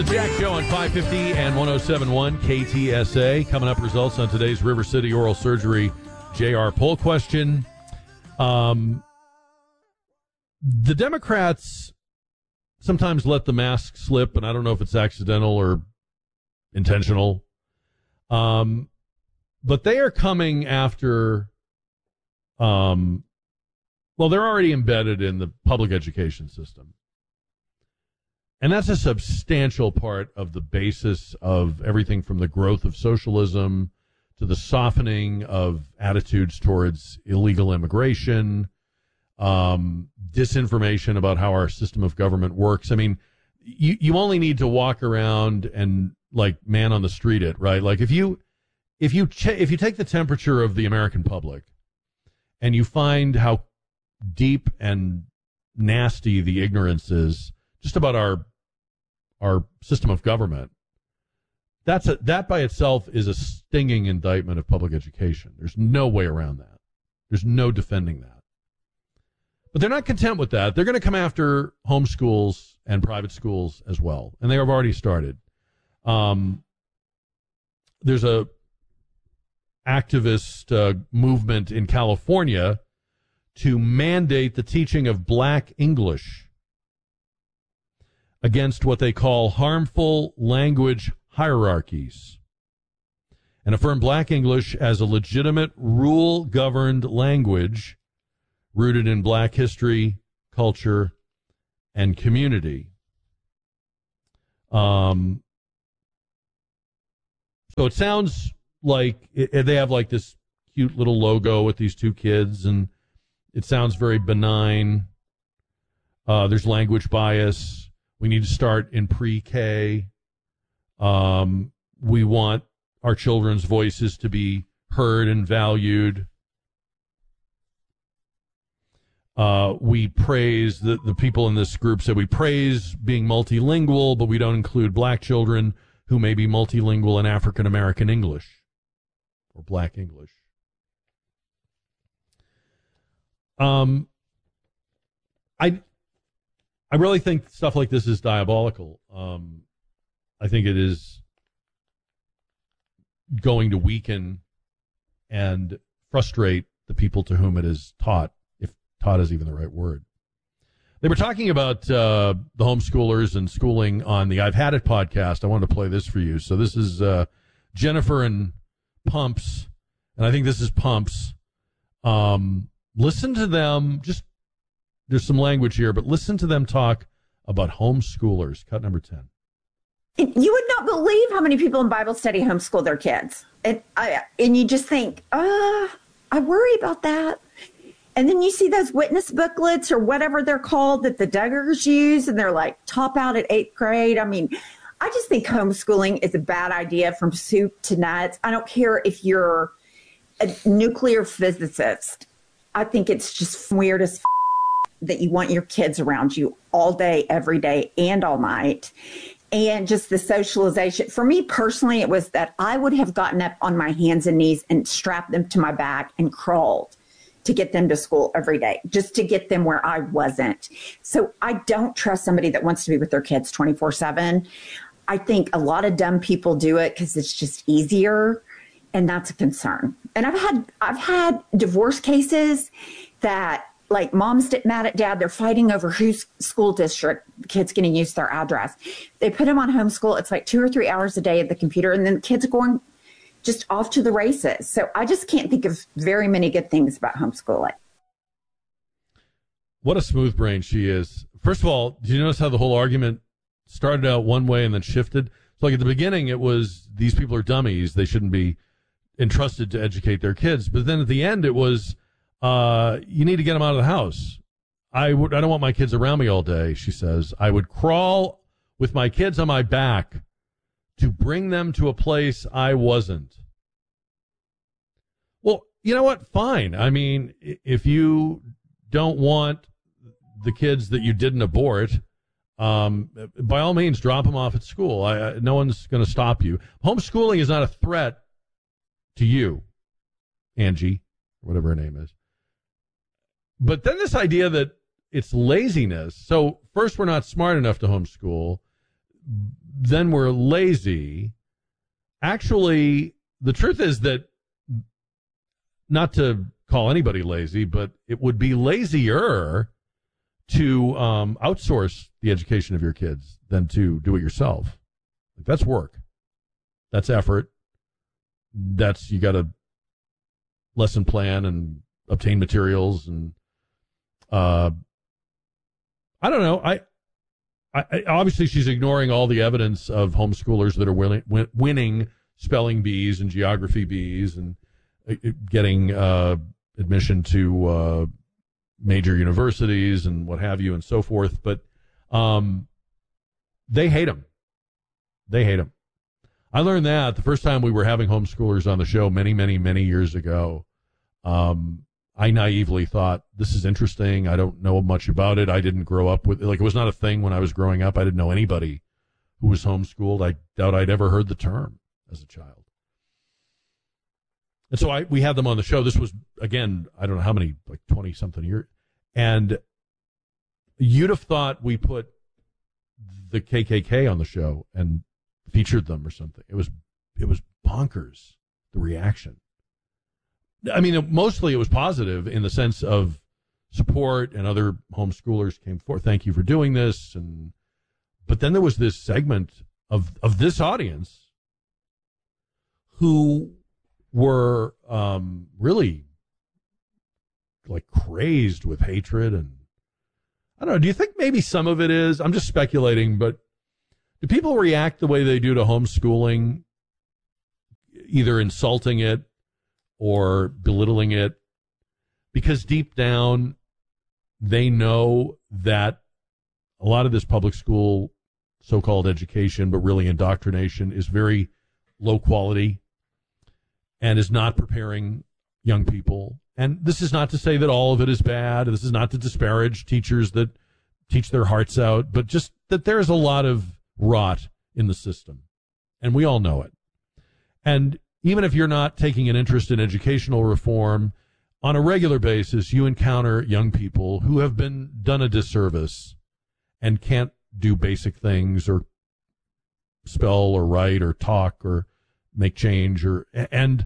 The Jack Show on 550 and 107.1 KTSA. Coming up, results on today's River City Oral Surgery JR poll question. The Democrats sometimes let the mask slip, and I don't know if it's accidental or intentional. But they are coming after, they're already embedded in the public education system. And that's a substantial part of the basis of everything from the growth of socialism to the softening of attitudes towards illegal immigration, disinformation about how our system of government works. I mean, you only need to walk around and like man on the street it, right? Like if you take the temperature of the American public and you find how deep and nasty the ignorance is just about our system of government, that by itself is a stinging indictment of public education. There's no way around that. There's no defending that. But they're not content with that. They're going to come after homeschools and private schools as well, and they have already started. There's a activist movement in California to mandate the teaching of black English against what they call harmful language hierarchies, and affirm black English as a legitimate rule-governed language rooted in black history, culture, and community. So it sounds like they have like this cute little logo with these two kids, and it sounds very benign. There's language bias. We need to start in pre-K. We want our children's voices to be heard and valued. We praise, the people in this group said we praise being multilingual, but we don't include black children who may be multilingual in African American English or black English. I really think stuff like this is diabolical. I think it is going to weaken and frustrate the people to whom it is taught, if taught is even the right word. They were talking about the homeschoolers and schooling on the I've Had It podcast. I wanted to play this for you. So this is Jennifer and Pumps, and I think this is Pumps. Listen to them. There's some language here, but listen to them talk about homeschoolers. Cut number 10. You would not believe how many people in Bible study homeschool their kids. And you just think, I worry about that. And then you see those witness booklets or whatever they're called that the Duggars use, and they're like top out at 8th grade. I mean, I just think homeschooling is a bad idea from soup to nuts. I don't care if you're a nuclear physicist. I think it's just weird as that you want your kids around you all day, every day, and all night. And just the socialization. For me personally, it was that I would have gotten up on my hands and knees and strapped them to my back and crawled to get them to school every day, just to get them where I wasn't. So I don't trust somebody that wants to be with their kids 24/7. I think a lot of dumb people do it because it's just easier, and that's a concern. And I've had divorce cases that, like, moms get mad at dad. They're fighting over whose school district the kid's going to use their address. They put them on homeschool. It's like 2 or 3 hours a day at the computer, and then the kids are going just off to the races. So I just can't think of very many good things about homeschooling. What a smooth brain she is. First of all, did you notice how the whole argument started out one way and then shifted? So like at the beginning, it was these people are dummies. They shouldn't be entrusted to educate their kids. But then at the end, it was, you need to get them out of the house. I don't want my kids around me all day, she says. I would crawl with my kids on my back to bring them to a place I wasn't. Well, you know what? Fine. I mean, if you don't want the kids that you didn't abort, by all means, drop them off at school. No one's going to stop you. Homeschooling is not a threat to you, Angie, whatever her name is. But then this idea that it's laziness. So first, we're not smart enough to homeschool. then we're lazy. Actually, the truth is that, not to call anybody lazy, but it would be lazier to outsource the education of your kids than to do it yourself. That's work. That's effort. You got to lesson plan and obtain materials, and I don't know. I obviously she's ignoring all the evidence of homeschoolers that are winning spelling bees and geography bees and getting admission to major universities and what have you and so forth. But they hate them. They hate them. I learned that the first time we were having homeschoolers on the show many, many, many years ago. I naively thought, this is interesting. I don't know much about it. I didn't grow up with it. Like, it was not a thing when I was growing up. I didn't know anybody who was homeschooled. I doubt I'd ever heard the term as a child. And so we had them on the show. This was, again, I don't know how many, like 20-something years. And you'd have thought we put the KKK on the show and featured them or something. It was bonkers, the reaction. I mean, mostly it was positive in the sense of support, and other homeschoolers came forth. Thank you for doing this. But then there was this segment of this audience who were really like crazed with hatred. And I don't know, do you think maybe some of it is, I'm just speculating, but do people react the way they do to homeschooling, either insulting it or belittling it, because deep down they know that a lot of this public school so-called education, but really indoctrination, is very low quality and is not preparing young people? And this is not to say that all of it is bad. This is not to disparage teachers that teach their hearts out, but just that there's a lot of rot in the system, and we all know it. And even if you're not taking an interest in educational reform, on a regular basis, you encounter young people who have been done a disservice and can't do basic things, or spell or write or talk or make change, and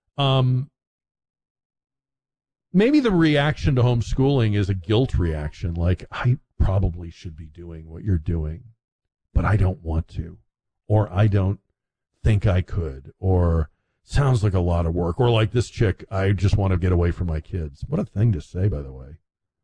maybe the reaction to homeschooling is a guilt reaction, like, I probably should be doing what you're doing, but I don't want to, or I don't think I could, or sounds like a lot of work, or like this chick, I just want to get away from my kids. What a thing to say, by the way.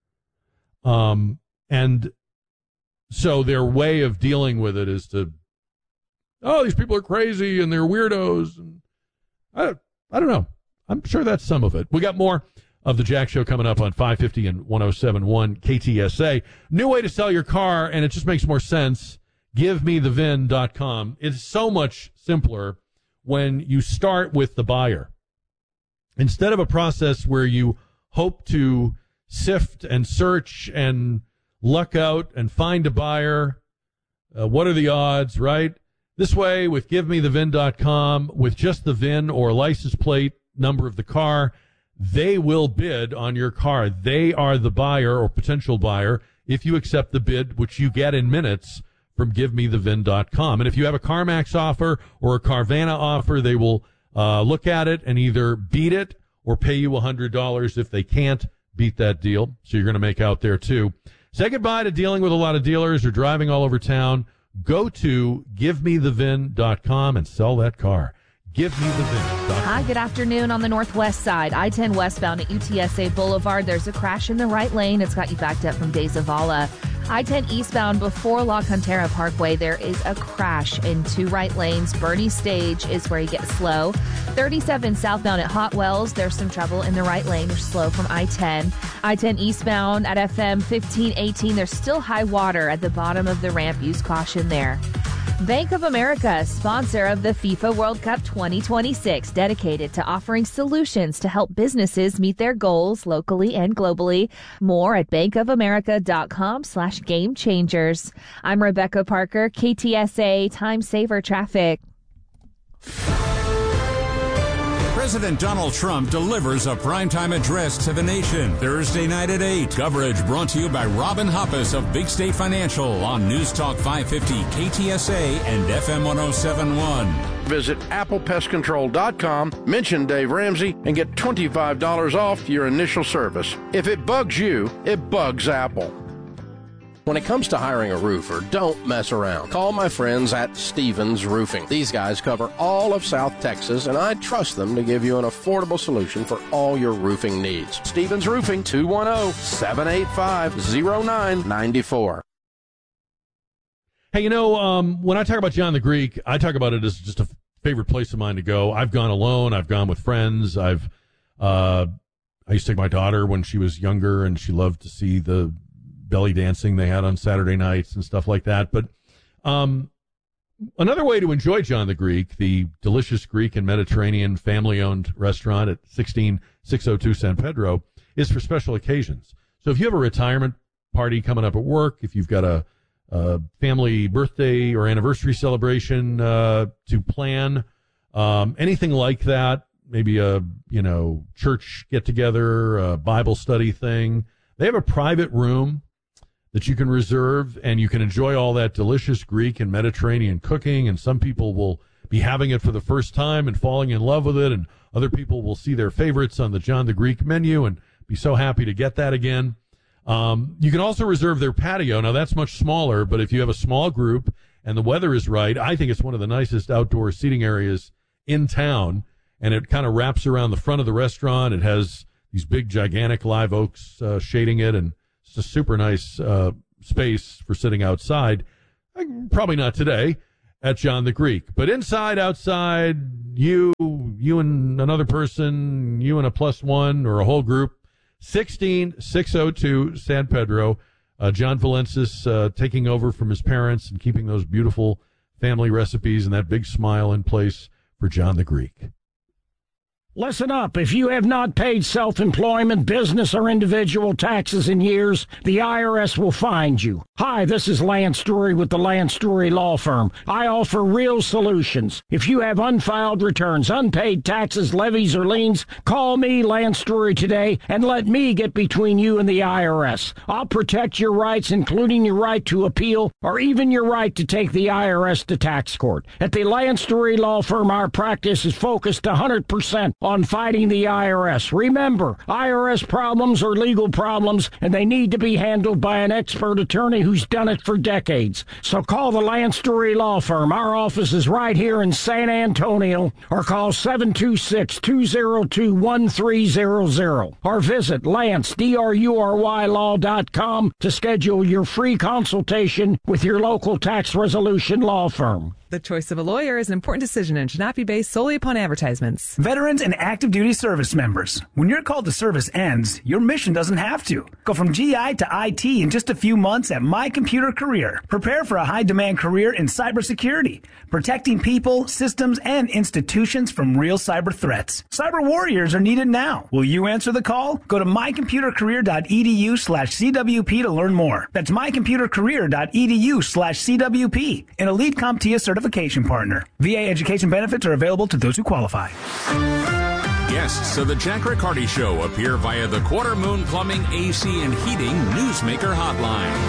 And so their way of dealing with it is to, oh, these people are crazy and they're weirdos. And I don't know. I'm sure that's some of it. We got more of the Jack Show coming up on 550 and 107.1 KTSA. New way to sell your car, and it just makes more sense. GiveMeTheVin.com. It's so much simpler when you start with the buyer. Instead of a process where you hope to sift and search and luck out and find a buyer, what are the odds, right? This way, with GiveMeTheVin.com, with just the VIN or license plate number of the car, they will bid on your car. They are the buyer or potential buyer if you accept the bid, which you get in minutes from GiveMeTheVin.com. And if you have a CarMax offer or a Carvana offer, they will look at it and either beat it or pay you $100 if they can't beat that deal. So you're going to make out there too. Say goodbye to dealing with a lot of dealers or driving all over town. Go to GiveMeTheVin.com and sell that car. GiveMeTheVin.com. Hi, good afternoon. On the northwest side, I-10 westbound at UTSA Boulevard, there's a crash in the right lane. It's got you backed up from De Zavala. I-10 eastbound before La Cantera Parkway, there is a crash in two right lanes. Bernie Stage is where you get slow. 37 southbound at Hot Wells, there's some trouble in the right lane. You're slow from I-10. I-10 eastbound at FM 1518, there's still high water at the bottom of the ramp. Use caution there. Bank of America, sponsor of the FIFA World Cup 2026, dedicated to offering solutions to help businesses meet their goals locally and globally. More at bankofamerica.com/gamechangers. I'm Rebecca Parker, KTSA Time Saver Traffic. President Donald Trump delivers a primetime address to the nation Thursday night at 8. Coverage brought to you by Robin Hoppus of Big State Financial on News Talk 550 KTSA and FM 1071. Visit applepestcontrol.com, mention Dave Ramsey, and get $25 off your initial service. If it bugs you, it bugs Apple. When it comes to hiring a roofer, don't mess around. Call my friends at Stevens Roofing. These guys cover all of South Texas, and I trust them to give you an affordable solution for all your roofing needs. Stevens Roofing, 210-785-0994. Hey, when I talk about John the Greek, I talk about it as just a favorite place of mine to go. I've gone alone. I've gone with friends. I used to take my daughter when she was younger, and she loved to see the belly dancing they had on Saturday nights and stuff like that. But another way to enjoy John the Greek, the delicious Greek and Mediterranean family-owned restaurant at 16602 San Pedro, is for special occasions. So if you have a retirement party coming up at work, if you've got a family birthday or anniversary celebration to plan, anything like that, maybe a church get-together, a Bible study thing, they have a private room that you can reserve, and you can enjoy all that delicious Greek and Mediterranean cooking, and some people will be having it for the first time and falling in love with it, and other people will see their favorites on the John the Greek menu and be so happy to get that again. You can also reserve their patio. Now, that's much smaller, but if you have a small group and the weather is right, I think it's one of the nicest outdoor seating areas in town, and it kind of wraps around the front of the restaurant. It has these big, gigantic live oaks shading it, and it's a super nice space for sitting outside. Probably not today at John the Greek, but inside, outside, you and another person, you and a plus one or a whole group, 16602 San Pedro. John Valensis taking over from his parents and keeping those beautiful family recipes and that big smile in place for John the Greek. Listen up. If you have not paid self-employment, business, or individual taxes in years, the IRS will find you. Hi, this is Lance Story with the Lance Story Law Firm. I offer real solutions. If you have unfiled returns, unpaid taxes, levies, or liens, call me, Lance Story, today, and let me get between you and the IRS. I'll protect your rights, including your right to appeal, or even your right to take the IRS to tax court. At the Lance Story Law Firm, our practice is focused 100% on fighting the IRS. Remember, IRS problems are legal problems, and they need to be handled by an expert attorney who's done it for decades. So call the Lance Story Law Firm. Our office is right here in San Antonio, or call 726-202-1300, or visit LanceDruryLaw.com to schedule your free consultation with your local tax resolution law firm. The choice of a lawyer is an important decision and should not be based solely upon advertisements. Veterans and active duty service members. When your call to service ends, your mission doesn't have to. Go from GI to IT in just a few months at My Computer Career. Prepare for a high-demand career in cybersecurity, protecting people, systems, and institutions from real cyber threats. Cyber warriors are needed now. Will you answer the call? Go to mycomputercareer.edu/CWP to learn more. That's mycomputercareer.edu/CWP. An elite CompTIA certification partner. VA education benefits are available to those who qualify. Guests of the Jack Riccardi Show appear via the Quarter Moon Plumbing, AC, and Heating Newsmaker Hotline.